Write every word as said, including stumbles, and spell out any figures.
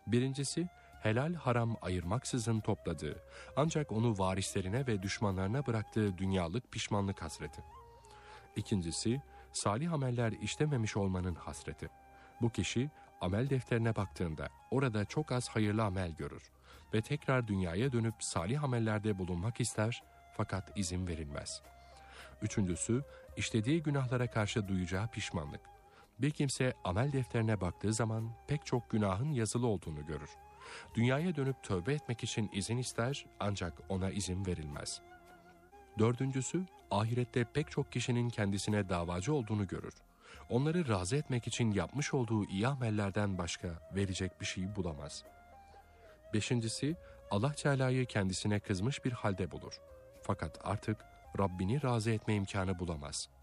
Birincisi, helal haram ayırmaksızın topladığı, ancak onu varislerine ve düşmanlarına bıraktığı dünyalık pişmanlık hasreti. İkincisi, salih ameller işlememiş olmanın hasreti. Bu kişi, amel defterine baktığında orada çok az hayırlı amel görür ve tekrar dünyaya dönüp salih amellerde bulunmak ister fakat izin verilmez. Üçüncüsü, işlediği günahlara karşı duyacağı pişmanlık. Bir kimse amel defterine baktığı zaman pek çok günahın yazılı olduğunu görür. Dünyaya dönüp tövbe etmek için izin ister ancak ona izin verilmez. Dördüncüsü, ahirette pek çok kişinin kendisine davacı olduğunu görür. Onları razı etmek için yapmış olduğu iyi amellerden başka verecek bir şey bulamaz. Beşincisi, Allah Teala'yı kendisine kızmış bir halde bulur. Fakat artık Rabbini razı etme imkanı bulamaz.